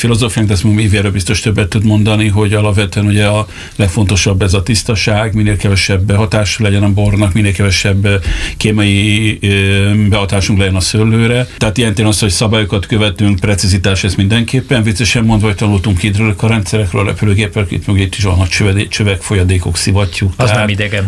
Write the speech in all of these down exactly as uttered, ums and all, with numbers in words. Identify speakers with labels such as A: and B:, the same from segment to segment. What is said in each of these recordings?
A: filozófiánk, de ezt mondom, Ivi erről biztos többet tud mondani, hogy alapvetően ugye a legfontosabb ez a tisztaság, minél kevesebb behatás legyen a bornak, minél kevesebb kémiai behatásunk legyen a szőlőre. Tehát ilyen téren az, hogy szabályokat követünk, precizitás ez mindenképpen. Viccesen mondva, hogy tanultunk hidrolika rendszerekről, a repülőgépek, itt mögé is van a csövek, csövek, folyadékok, szivattyúk.
B: Az
A: tehát,
B: nem idegen.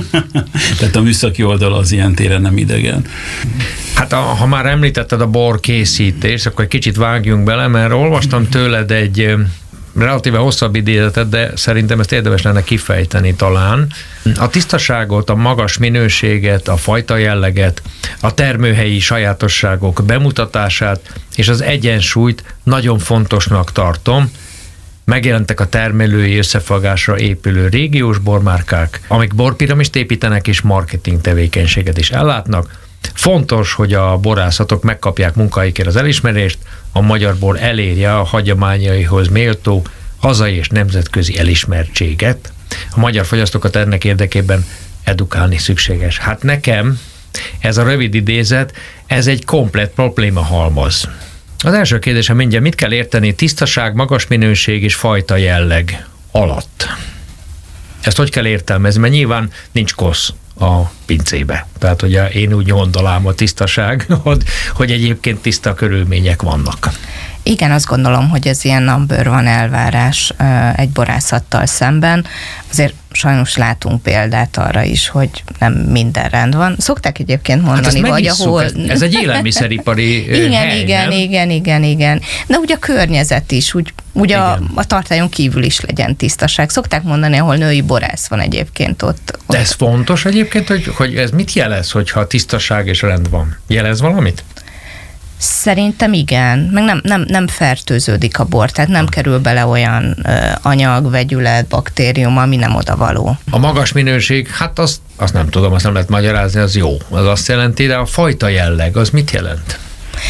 A: tehát a műszaki oldal az ilyen téren nem idegen.
B: Hát a, ha már említetted a bor készítést, akkor egy kicsit vágjunk bele, mert olvastam tőled egy relatíve hosszabb idézetet, de szerintem ezt érdemes lenne kifejteni talán. A tisztaságot, a magas minőséget, a fajta jelleget, a termőhelyi sajátosságok bemutatását és az egyensúlyt nagyon fontosnak tartom. Megjelentek a termelői összefogásra épülő régiós bormárkák, amik borpiramist építenek és marketing tevékenységet is ellátnak. Fontos, hogy a borászatok megkapják munkáikért az elismerést, a magyar bor elérje a hagyományaihoz méltó hazai és nemzetközi elismertséget. A magyar fogyasztókat ennek érdekében edukálni szükséges. Hát nekem ez a rövid idézet, ez egy komplett problémahalmaz. Az első kérdésem mindjárt, mit kell érteni tisztaság, magas minőség és fajta jelleg alatt? Ezt hogy kell értelmezni? Mert nyilván nincs kosz a pincébe. Tehát ugye én úgy gondolám a tisztaság, hogy egyébként tiszta körülmények vannak.
C: Igen, azt gondolom, hogy ez ilyen number van elvárás egy borászattal szemben. Azért sajnos látunk példát arra is, hogy nem minden rend van. Szokták egyébként mondani,
B: hát
C: vagy ahol...
B: Ez, ez egy élelmiszeripari
C: igen,
B: hely,
C: igen,
B: nem?
C: igen, igen, igen. De ugye a környezet is, úgy, ugye a, a tartályon kívül is legyen tisztaság. Szokták mondani, ahol női borász van egyébként ott. ott.
B: De ez fontos egyébként, hogy, hogy ez mit jelez, hogyha tisztaság és rend van? Jelez valamit?
C: Szerintem igen, meg nem, nem, nem fertőződik a bor, tehát nem kerül bele olyan ö, anyag, vegyület, baktérium, ami nem odavaló.
B: A magas minőség, hát azt, azt nem tudom, azt nem lehet magyarázni, az jó. Az azt jelenti, de a fajta jelleg, az mit jelent?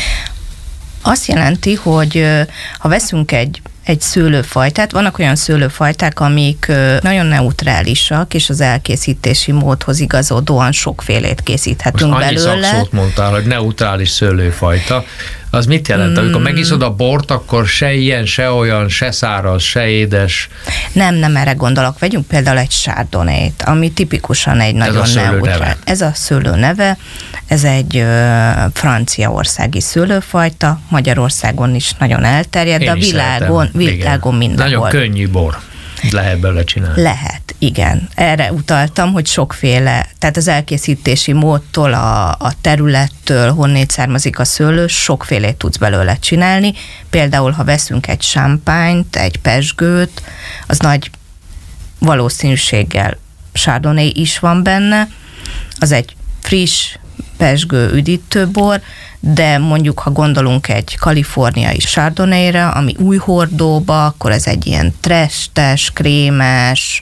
C: Azt jelenti, hogy ö, ha veszünk egy egy szőlőfajtát. Vannak olyan szőlőfajták, amik nagyon neutrálisak, és az elkészítési módhoz igazodóan sokfélét készíthetünk
B: most
C: belőle.
B: Annyi szakszót mondtál, hogy neutrális szőlőfajta. Az mit jelent? Mm. Amikor megiszod a bort, akkor se ilyen, se olyan, se száraz, se édes.
C: Nem, nem erre gondolok. Vegyünk például egy chardonnay-t, ami tipikusan egy
B: ez
C: nagyon
B: neutrális.
C: Ez a szőlő neve. Ez egy ö, franciaországi szőlőfajta, Magyarországon is nagyon elterjedt, de a világon, világon mindenhol.
B: Nagyon könnyű bor. Lehet belőle csinálni.
C: Lehet, igen. Erre utaltam, hogy sokféle, tehát az elkészítési módtól, a, a területtől, honnét származik a szőlő, sokfélét tudsz belőle csinálni. Például, ha veszünk egy champagnyt, egy pezsgőt, az nagy valószínűséggel chardonnay is van benne, az egy friss, pezsgő üdítőbor, de mondjuk, ha gondolunk egy kaliforniai chardonnayre, ami új hordóba, akkor ez egy ilyen trestes, krémes,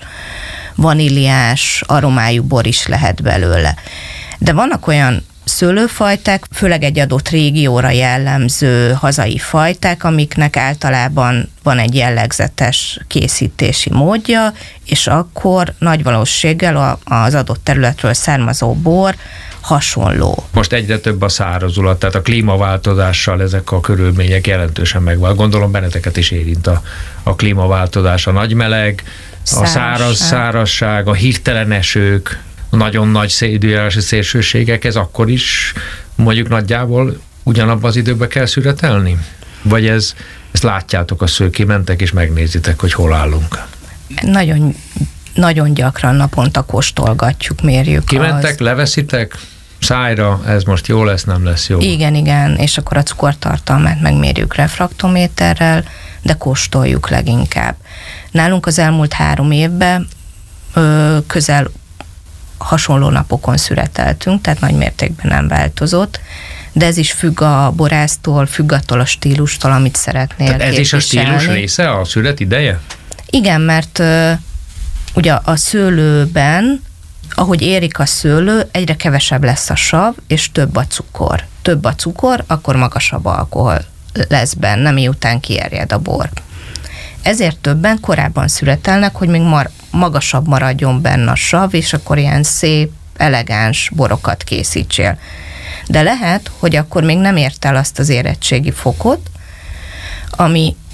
C: vaníliás aromájú bor is lehet belőle. De vannak olyan szőlőfajták, főleg egy adott régióra jellemző hazai fajták, amiknek általában van egy jellegzetes készítési módja, és akkor nagy valószínűséggel az adott területről származó bor hasonló.
B: Most egyre több a szárazulat, tehát a klímaváltozással ezek a körülmények jelentősen megváltoznak. Gondolom benneteket is érint a, a klímaváltozás, a nagy meleg, a száraz, szárazság, a hirtelen esők, a nagyon nagy időjárási szélsőségek, ez akkor is mondjuk nagyjából ugyanabban az időben kell szüretelni? Vagy ez, ezt látjátok, a sző, kimentek és megnézitek, hogy hol állunk?
C: Nagyon, nagyon gyakran naponta kóstolgatjuk, mérjük.
B: Kimentek,
C: az...
B: leveszitek? Szájra, ez most jó lesz, nem lesz jó.
C: Igen, igen, és akkor a cukortartalmát megmérjük refraktométerrel, de kóstoljuk leginkább. Nálunk az elmúlt három évben ö, közel hasonló napokon szüreteltünk, tehát nagy mértékben nem változott, de ez is függ a borásztól, függ attól a stílustól, amit szeretnél
B: tehát ez
C: képviselni.
B: is a stílus része, a szület ideje?
C: Igen, mert ö, ugye a szőlőben, ahogy érik a szőlő, egyre kevesebb lesz a sav, és több a cukor. Több a cukor, akkor magasabb alkohol lesz benne, miután kierjed a bor. Ezért többen korábban szüretelnek, hogy még mar- magasabb maradjon benne a sav, és akkor ilyen szép, elegáns borokat készítsél. De lehet, hogy akkor még nem ért el azt az érettségi fokot, ami